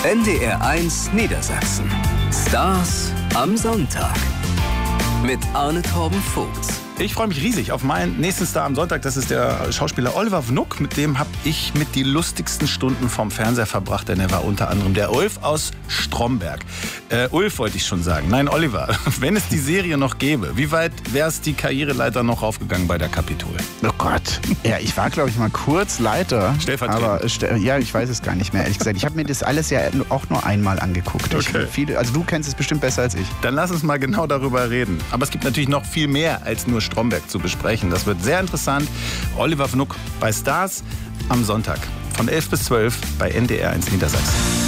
NDR1 Niedersachsen. Stars am Sonntag. Mit Arne Torben Vogts. Ich freue mich riesig auf meinen nächsten Star am Sonntag. Das ist der Schauspieler Oliver Wnuck. Mit dem habe ich mit die lustigsten Stunden vom Fernseher verbracht. Denn er war unter anderem der Ulf aus Stromberg. Ulf wollte ich schon sagen. Nein, Oliver, wenn es die Serie noch gäbe, wie weit wäre es die Karriereleiter noch raufgegangen bei der Capitol? Oh Gott. Ja, ich war, glaube ich, mal kurz Leiter. Stellvertretend. Aber ja, ich weiß es gar nicht mehr, ehrlich gesagt. Ich habe mir das alles ja auch nur einmal angeguckt. Okay. Also du kennst es bestimmt besser als ich. Dann lass uns mal genau darüber reden. Aber es gibt natürlich noch viel mehr als nur Stromberg zu besprechen. Das wird sehr interessant. Oliver Wnuck bei Stars am Sonntag von 11 bis 12 bei NDR1 Niedersachsen.